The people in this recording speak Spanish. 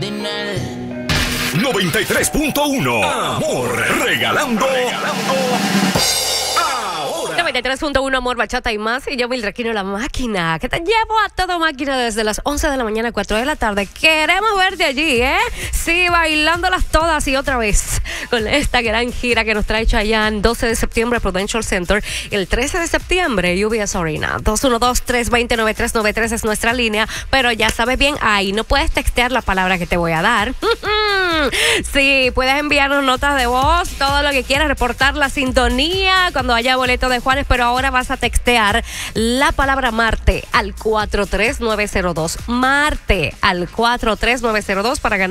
93.1 Amor, regalando. 93.1 Amor, Bachata y más. Y yo, Mildred Aquino, la máquina, que te llevo a toda máquina desde las 11 de la mañana a 4 de la tarde. Queremos verte allí, ¿eh? Sí, bailándolas todas y otra vez con esta gran gira que nos trae Chayanne. 12 de septiembre, Prudential Center. El 13 de septiembre, UBS Arena. 212-320-9393 es nuestra línea. Pero ya sabes bien, ahí no puedes textear la palabra que te voy a dar. Sí, puedes enviarnos notas de voz, todo lo que quieras, reportar la sintonía cuando haya boleto de Juanes, pero ahora vas a textear la palabra Marte al 43902. Marte al 43902 para ganar